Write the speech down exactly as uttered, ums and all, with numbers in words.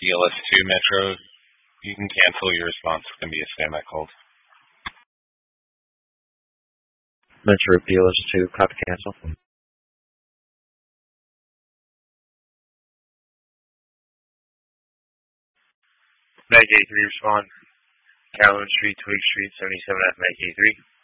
B L S two Metro, you can cancel your response. It's going to be a standby call. Metro B L S two, copy cancel. Mag A three respond. Calhoun Street, Twig Street, seventy-seven F Mag A three.